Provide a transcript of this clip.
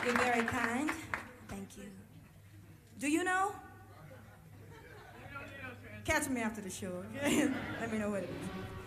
You're very kind. Thank you. Do you know? Catch me after the show, okay? Let me know what it is.